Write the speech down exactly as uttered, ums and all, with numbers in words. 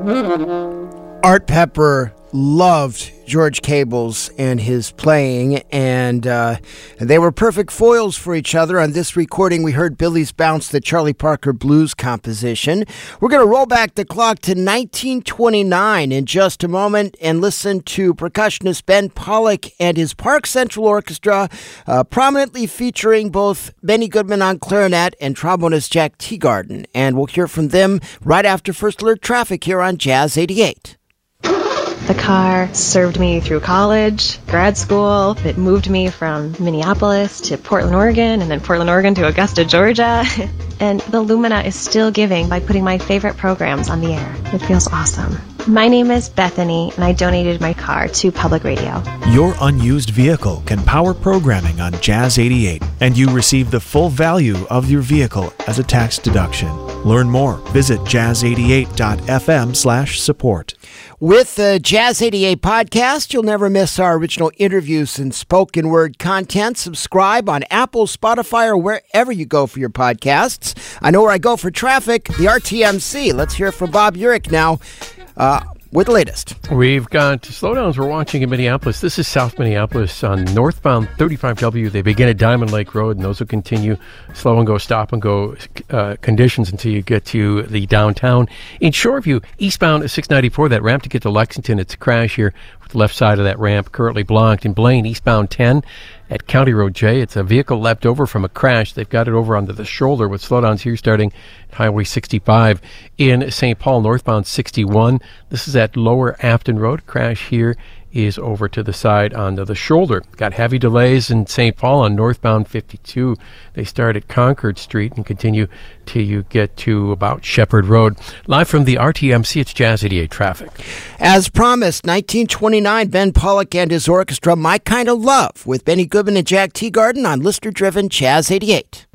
Art Pepper loved George Cables and his playing, and uh, they were perfect foils for each other. On this recording, we heard Billy's Bounce, the Charlie Parker Blues composition. We're going to roll back the clock to nineteen twenty-nine in just a moment and listen to percussionist Ben Pollack and his Park Central Orchestra, uh, prominently featuring both Benny Goodman on clarinet and trombonist Jack Teagarden. And we'll hear from them right after First Alert Traffic here on Jazz eighty-eight. The car served me through college, grad school. It moved me from Minneapolis to Portland, Oregon, and then Portland, Oregon to Augusta, Georgia. And the Lumina is still giving by putting my favorite programs on the air. It feels awesome. My name is Bethany, and I donated my car to Public Radio. Your unused vehicle can power programming on Jazz eighty-eight, and you receive the full value of your vehicle as a tax deduction. Learn more. Visit jazz eighty-eight dot f m slash support. With the Jazz eighty-eight podcast, you'll never miss our original interviews and spoken word content. Subscribe on Apple, Spotify, or wherever you go for your podcasts. I know where I go for traffic, the R T M C. Let's hear from Bob Urich now uh, with the latest. We've got slowdowns we're watching in Minneapolis. This is South Minneapolis on northbound thirty-five W. They begin at Diamond Lake Road, and those will continue slow and go, stop and go uh, conditions until you get to the downtown. In Shoreview, eastbound six ninety-four, that ramp to get to Lexington, it's a crash here with the left side of that ramp currently blocked. In Blaine, eastbound ten at County Road J, it's a vehicle leapt over from a crash. They've got it over onto the shoulder with slowdowns here starting at Highway sixty-five. In Saint Paul, northbound sixty-one, this is at Lower Afton Road. Crash here is over to the side onto the shoulder. Got heavy delays in Saint Paul on northbound fifty-two. They start at Concord Street and continue till you get to about Shepherd Road. Live from the R T M C, it's Jazz eighty-eight Traffic. As promised, nineteen twenty-nine, Ben Pollack and his orchestra, My Kind of Love, with Benny Goodman and Jack Teagarden on listener-driven Jazz eighty-eight.